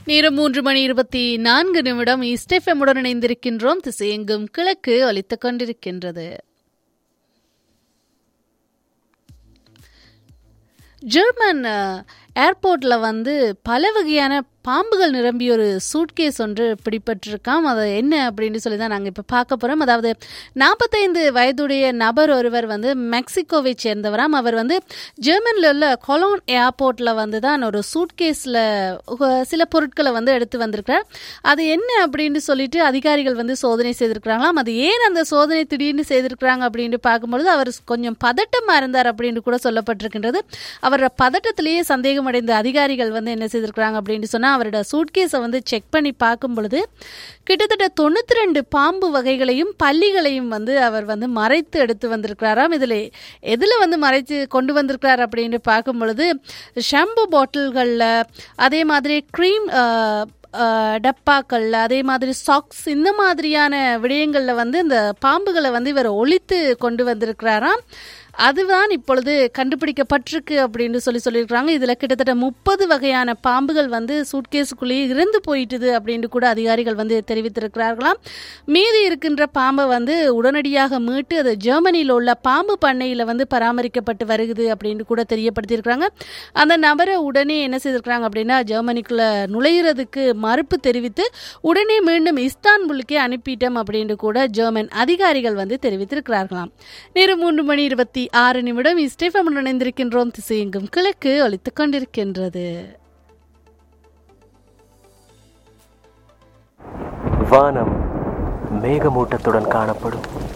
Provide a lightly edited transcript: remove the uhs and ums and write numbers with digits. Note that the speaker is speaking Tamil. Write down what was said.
நேரம் 3:24 ஈஸ்ட் எஃப்எம்முடன் இணைந்திருக்கின்றோம். திசையெங்கும் கிழக்கு ஒலித்துக் கொண்டிருக்கின்றது. ஜெர்மன் ஏர்போர்ட்டில் பல வகையான பாம்புகள் நிரம்பிய ஒரு சூட்கேஸ் ஒன்று பிடிபட்டிருக்காம். அது என்ன அப்படின்னு சொல்லி தான் நாங்கள் இப்போ பார்க்க போகிறோம். அதாவது 45 வயதுடைய நபர் ஒருவர் மெக்சிகோவை சேர்ந்தவராம். அவர் ஜெர்மனியில் உள்ள கொலோன் ஏர்போர்ட்டில் தான் ஒரு சூட்கேஸில் சில பொருட்களை எடுத்து வந்திருக்கிறார். அது என்ன அப்படின்னு சொல்லிட்டு அதிகாரிகள் சோதனை செய்திருக்கிறாங்களாம். அது ஏன் அந்த சோதனை திடீர்னு செய்திருக்கிறாங்க அப்படின்னு பார்க்கும்பொழுது அவர் கொஞ்சம் பதட்டமாக இருந்தார் அப்படின்னு கூட சொல்லப்பட்டிருக்கின்றது. அவரோட பதட்டத்திலேயே சந்தேகம் அடைந்த அதிகாரிகள் என்ன செய்திருக்கிறாங்க அப்படின்னு சொன்னால் அவரோட சூட்கேஸை செக் பண்ணி பார்க்கும் பொழுது கிட்டத்தட்ட 92 பாம்பு வகைகளையும் பல்லிகளையும் அவர் மறைத்து எடுத்து வந்திருக்கிறாராம். இதில் எதில் மறைத்து கொண்டு வந்திருக்கிறார் அப்படின்னு பார்க்கும் பொழுது ஷாம்பு பாட்டில்களில், அதே மாதிரி க்ரீம் டப்பாக்கள், அதே மாதிரி சாக்ஸ், இந்த மாதிரியான விடயங்களில் இந்த பாம்புகளை இவர் ஒழித்து கொண்டு வந்திருக்கிறாராம். அதுதான் இப்பொழுது கண்டுபிடிக்கப்பட்டிருக்கு அப்படின்னு சொல்லியிருக்கிறாங்க. இதில் கிட்டத்தட்ட 30 வகையான பாம்புகள் சூட்கேஸுக்குள்ளேயே இறந்து போயிட்டுது அப்படின்னு கூட அதிகாரிகள் தெரிவித்திருக்கிறார்களாம். மீதி இருக்கின்ற பாம்பை உடனடியாக மீட்டு அது ஜெர்மனியில் உள்ள பாம்பு பண்ணையில் பராமரிக்கப்பட்டு வருகிறது அப்படின்னு கூட தெரியப்படுத்தியிருக்கிறாங்க. அந்த நபரை உடனே என்ன செய்திருக்கிறாங்க அப்படின்னா ஜெர்மனிக்குள்ளே நுழையிறதுக்கு மறுப்பு தெரிவித்து உடனே மீண்டும் இஸ்தான்புல்லுக்கே அனுப்பிட்டோம் அப்படின்னு கூட ஜெர்மன் அதிகாரிகள் தெரிவித்திருக்கிறார்களாம். நேரம் 3:26 ஈஸ்ட் எஃப்எம்முடன் இணைந்திருக்கின்றோம். திசையெங்கும் கிழக்கு ஒலித்துக் கொண்டிருக்கின்றது. வானம் மேகமூட்டத்துடன் காணப்படும்.